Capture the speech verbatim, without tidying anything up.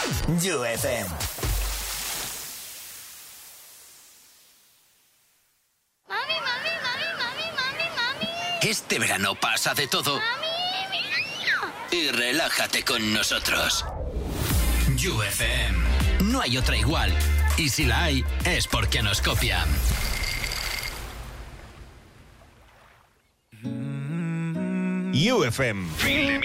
U F M. Mami, mami, mami, mami, mami, mami. Este verano pasa de todo. Mami, mira. Y relájate con nosotros. U F M. No hay otra igual. Y si la hay, es porque nos copian. U F M.